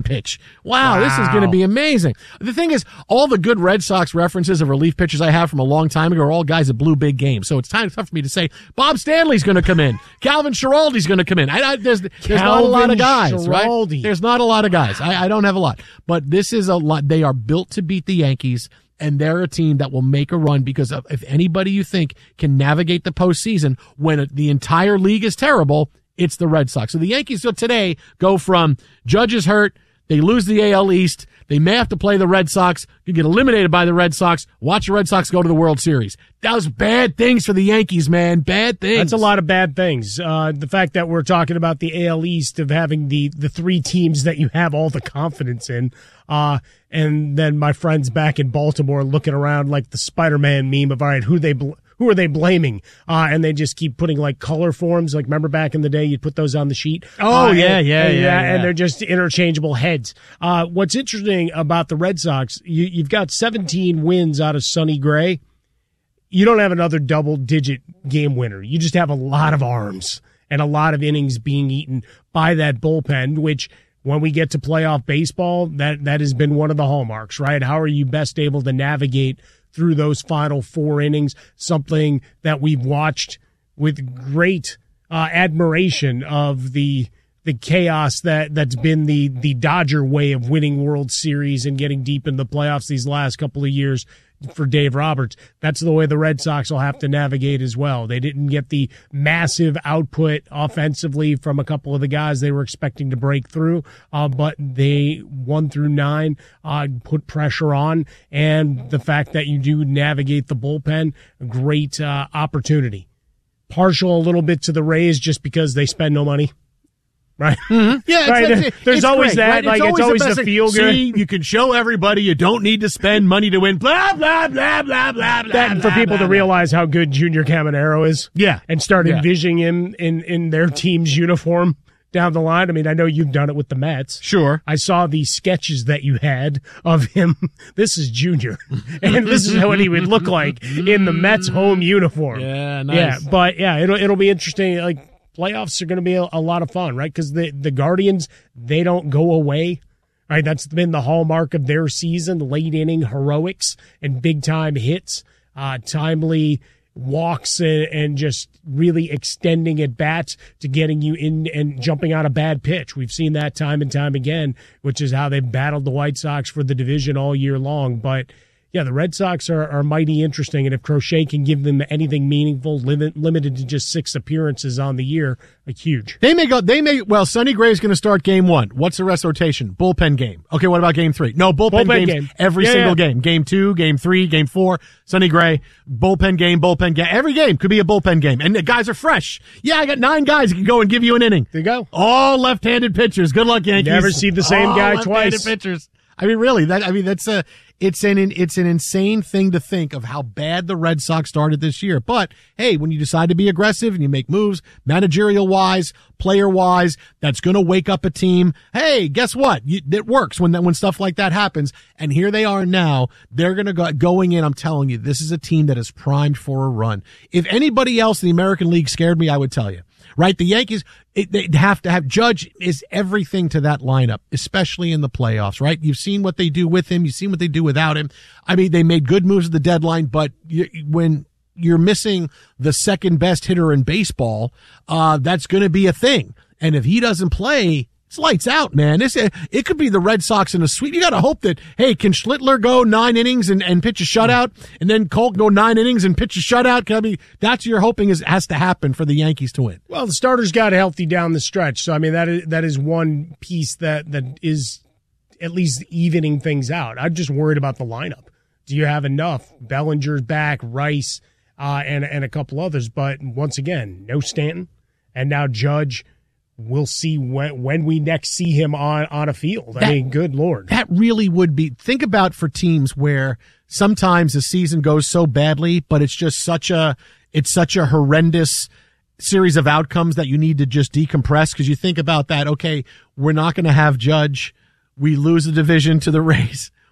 pitch. Wow, this is going to be amazing. The thing is, all the good Red Sox references of relief pitchers I have from a long time ago are all guys that blew big games. So it's tough for me to say Bob Stanley's going to come in. Calvin Schiraldi's going to come in. There's not a lot of guys, right? There's not a lot of guys. I don't have a lot. But this is a lot. They are built to beat the Yankees, and they're a team that will make a run because if anybody you think can navigate the postseason when the entire league is terrible, it's the Red Sox. So the Yankees today go from Judge is hurt, they lose the AL East, they may have to play the Red Sox, you get eliminated by the Red Sox, watch the Red Sox go to the World Series. That was bad things for the Yankees, man. Bad things. That's a lot of bad things. The fact that we're talking about the AL East of having the three teams that you have all the confidence in, and then my friends back in Baltimore looking around like the Spider-Man meme of, all right, who are they blaming? And they just keep putting like color forms. Like, remember back in the day, you'd put those on the sheet. Oh, yeah. And they're just interchangeable heads. What's interesting about the Red Sox, you've got 17 wins out of Sonny Gray. You don't have another double-digit game winner. You just have a lot of arms and a lot of innings being eaten by that bullpen, which when we get to playoff baseball, that has been one of the hallmarks, right? How are you best able to navigate through those final 4 innings, something that we've watched with great admiration of the chaos that's been the Dodger way of winning World Series and getting deep in the playoffs these last couple of years for Dave Roberts. That's the way the Red Sox will have to navigate as well. They didn't get the massive output offensively from a couple of the guys they were expecting to break through, but they 1 through 9 put pressure on, and the fact that you do navigate the bullpen, a great opportunity. Partial a little bit to the Rays just because they spend no money. Right. Mm-hmm. Yeah. Right. There's always great, that. Right? Like it's always the feel good. See, you can show everybody you don't need to spend money to win. Blah blah blah blah blah blah. That for people to realize how good Junior Caminero is. Yeah. And start envisioning him in their team's uniform down the line. I mean, I know you've done it with the Mets. Sure. I saw the sketches that you had of him. This is Junior, and this is what he would look like in the Mets home uniform. Yeah. Nice. Yeah. But yeah, it'll be interesting. Like, playoffs are going to be a lot of fun, right? Because the Guardians, they don't go away, right? That's been the hallmark of their season, late inning heroics and big time hits, timely walks and just really extending at bats to getting you in and jumping on a bad pitch. We've seen that time and time again, which is how they battled the White Sox for the division all year long. But yeah, the Red Sox are mighty interesting, and if Crochet can give them anything meaningful, limited to just 6 appearances on the year, huge. Well, Sonny Gray's going to start game 1. What's the rest rotation? Bullpen game. Okay, what about game 3? No, bullpen games game. Every single game. Game 2, game 3, game 4, Sonny Gray, bullpen game. Every game could be a bullpen game, and the guys are fresh. Yeah, I got 9 guys that can go and give you an inning. There you go. All left-handed pitchers. Good luck, Yankees. Never see the same guy twice. Pitchers. I mean, really, it's an insane thing to think of how bad the Red Sox started this year. But hey, when you decide to be aggressive and you make moves, managerial wise, player wise, that's going to wake up a team. Hey, guess what? It works when stuff like that happens. And here they are now. They're going to going in. I'm telling you, this is a team that is primed for a run. If anybody else in the American League scared me, I would tell you. Right? The Yankees, they have to have Judge is everything to that lineup, especially in the playoffs, right? You've seen what they do with him. You've seen what they do without him. I mean, they made good moves at the deadline, but when you're missing the second best hitter in baseball, that's going to be a thing. And if he doesn't play, it's lights out, man. It could be the Red Sox in a sweep. You got to hope that, hey, can Schlittler go 9 innings and pitch a shutout, and then Cole go 9 innings and pitch a shutout? That's what you're hoping has to happen for the Yankees to win. Well, the starters got healthy down the stretch, so I mean that is one piece that is at least evening things out. I'm just worried about the lineup. Do you have enough? Bellinger's back, Rice, and a couple others, but once again, no Stanton, and now Judge. We'll see when we next see him on a field. I mean, good Lord. That really would be, think about for teams where sometimes the season goes so badly, but it's just such a horrendous series of outcomes that you need to just decompress. Cause you think about that. Okay, we're not going to have Judge. We lose the division to the Rays.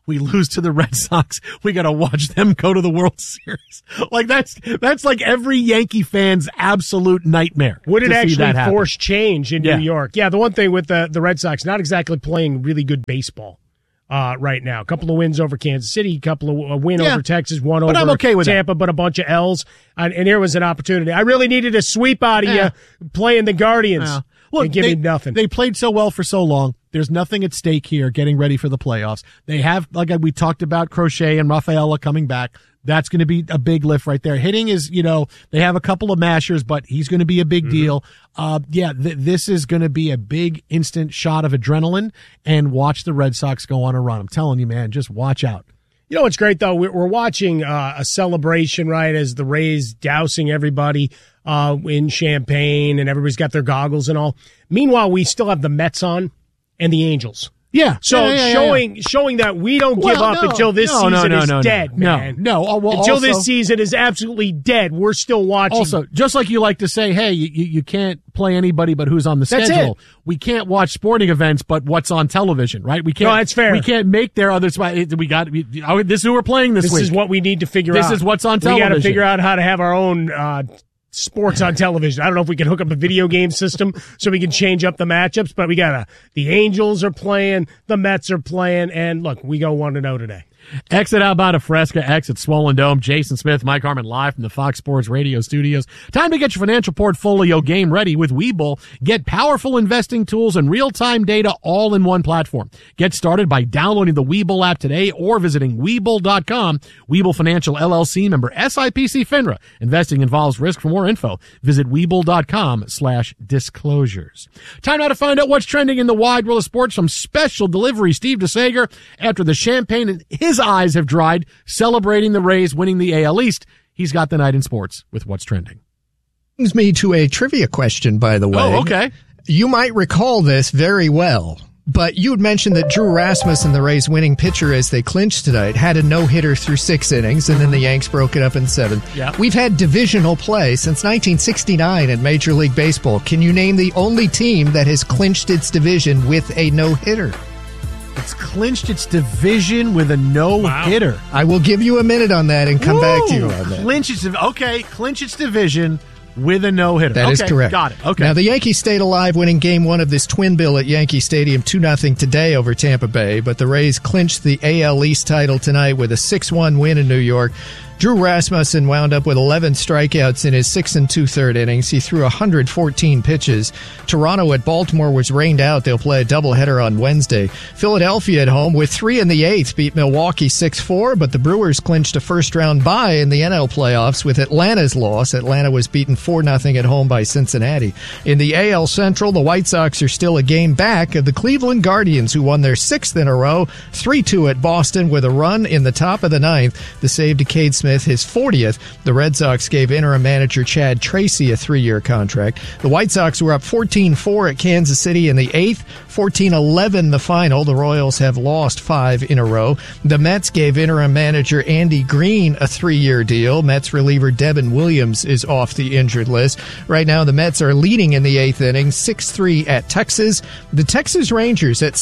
we lose to the Red Sox, we got to watch them go to the World Series. Like that's like every Yankee fan's absolute nightmare. Would it actually force change in New York? Yeah, the one thing with the Red Sox, not exactly playing really good baseball right now. A couple of wins over Kansas City, a couple of win over Texas, one over I'm okay with Tampa, but a bunch of L's. And here was an opportunity. I really needed a sweep out of you playing the Guardians. Look, and give me nothing. They played so well for so long. There's nothing at stake here getting ready for the playoffs. They have, like we talked about, Crochet and Rafaela coming back. That's going to be a big lift right there. Hitting is, they have a couple of mashers, but he's going to be a big deal. This is going to be a big instant shot of adrenaline, and watch the Red Sox go on a run. I'm telling you, man, just watch out. You know what's great, though? We're watching a celebration, right, as the Rays dousing everybody in champagne, and everybody's got their goggles and all. Meanwhile, we still have the Mets on and the Angels. Yeah. So showing that we don't give up until this season is dead, man. Until this season is absolutely dead. We're still watching. Also, just like you like to say, hey, you can't play anybody but who's on the schedule. We can't watch sporting events but what's on television, right? We can't. No, that's fair. We can't make their other spot. This is who we're playing this week. This is what we need to figure out. This is what's on television. We got to figure out how to have our own sports on television. I don't know if we can hook up a video game system so we can change up the matchups, but we got the Angels are playing, the Mets are playing, and look, we go 1-0 today. Exit out about a Fresca, exit Swollen Dome. Jason Smith, Mike Harmon, live from the Fox Sports Radio studios. Time to get your financial portfolio game ready with Webull. Get powerful investing tools and real-time data all in one platform. Get started by downloading the Webull app today or visiting Webull.com. Webull Financial LLC, member SIPC FINRA. Investing involves risk. For more info, visit Webull.com/disclosures. Time now to find out what's trending in the wide world of sports from Special Delivery Steve DeSager. After the champagne and his eyes have dried celebrating the Rays winning the AL East, he's got the night in sports with what's trending. Brings me to a trivia question, by the way. Oh, okay. You might recall this very well, but you had mentioned that Drew Rasmussen, the Rays' winning pitcher as they clinched tonight, had a no-hitter through 6 innings, and then the Yanks broke it up in 7. Yeah. We've had divisional play since 1969 in Major League Baseball. Can you name the only team that has clinched its division with a no-hitter? It's clinched its division with a no-hitter. Wow. I will give you a minute on that and come back to you on that. Clinch its division with a no-hitter. That is correct. Got it. Okay. Now, the Yankees stayed alive winning Game 1 of this twin bill at Yankee Stadium 2-0 today over Tampa Bay, but the Rays clinched the AL East title tonight with a 6-1 win in New York. Drew Rasmussen wound up with 11 strikeouts in his 6 2/3 innings. He threw 114 pitches. Toronto at Baltimore was rained out. They'll play a doubleheader on Wednesday. Philadelphia at home with 3 in the 8th beat Milwaukee 6-4, but the Brewers clinched a first-round bye in the NL playoffs with Atlanta's loss. Atlanta was beaten 4-0 at home by Cincinnati. In the AL Central, the White Sox are still a game back of the Cleveland Guardians, who won their 6th in a row, 3-2 at Boston with a run in the top of the 9th. The save to Cade Smith, his 40th. The Red Sox gave interim manager Chad Tracy a 3-year contract. The White Sox were up 14-4 at Kansas City in the 8th, 14-11 the final. The Royals have lost 5 in a row. The Mets gave interim manager Andy Green a 3-year deal. Mets reliever Devin Williams is off the injured list. Right now, the Mets are leading in the 8th inning, 6-3 at Texas. The Texas Rangers at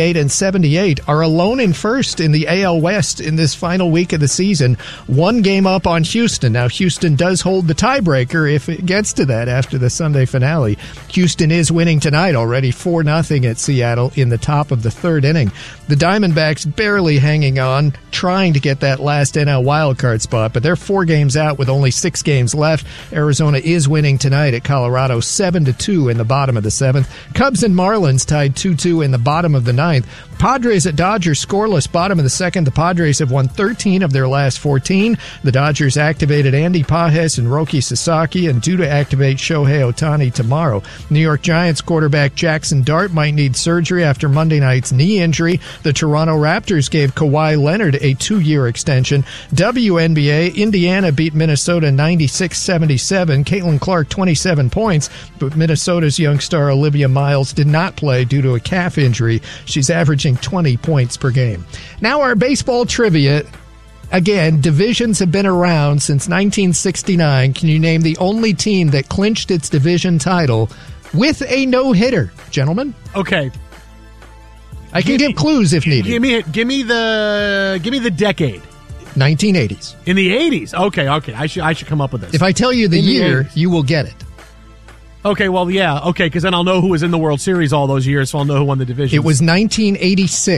78-78 are alone in first in the AL West in this final week of the season. 1 game up on Houston. Now, Houston does hold the tiebreaker if it gets to that after the Sunday finale. Houston is winning tonight already 4-0 at Seattle in the top of the 3rd inning. The Diamondbacks barely hanging on, trying to get that last NL wildcard spot, but they're 4 games out with only 6 games left. Arizona is winning tonight at Colorado 7-2 in the bottom of the 7th. Cubs and Marlins tied 2-2 in the bottom of the 9th. Padres at Dodgers scoreless bottom of the 2nd. The Padres have won 13 of their last 14. The Dodgers activated Andy Pages and Roki Sasaki and due to activate Shohei Ohtani tomorrow. New York Giants quarterback Jackson Dart might need surgery after Monday night's knee injury. The Toronto Raptors gave Kawhi Leonard a 2-year extension. WNBA, Indiana beat Minnesota 96-77. Caitlin Clark 27 points, but Minnesota's young star Olivia Miles did not play due to a calf injury. She's averaging 20 points per game. Now our baseball trivia. Again, divisions have been around since 1969. Can you name the only team that clinched its division title with a no-hitter, gentlemen? Okay. I can give clues if needed. Give me the decade. 1980s. In the 80s. Okay. I should come up with this. If I tell you the year, you will get it. Okay, well, yeah. Okay, because then I'll know who was in the World Series all those years, so I'll know who won the division. It was 1986.